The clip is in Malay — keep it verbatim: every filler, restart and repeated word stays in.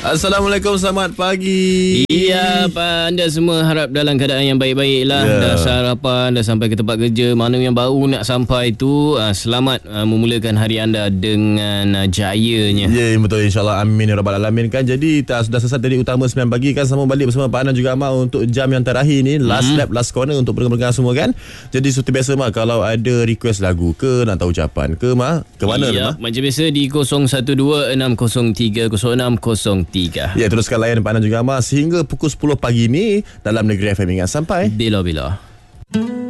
Assalamualaikum, selamat pagi. Iya, Pak, anda semua harap dalam keadaan yang baik-baik lah. Yeah. Dah sarapan, dah sampai ke tempat kerja. Mana yang baru nak sampai tu, uh, selamat uh, memulakan hari anda dengan uh, jayanya. Ya, yeah, betul, insyaAllah, amin ya rabbal alamin kan. Jadi tak, sudah selesai tadi utama sembilan pagi kan. Sama balik bersama Pak Anan juga Amal untuk jam yang terakhir ni, last hmm. lap, last corner untuk pendengar-pendengar semua kan. Jadi seperti biasa Mak, kalau ada request lagu ke, nak tahu ucapan ke Mak, ke mana ya, Mak? macam biasa di kosong satu dua enam kosong tiga kosong enam kosong tiga. Ya, teruskan layan Pak Anan juga Amal sehingga pukul sepuluh pagi ni dalam Negeri F M. Ingat sampai Bila-bila.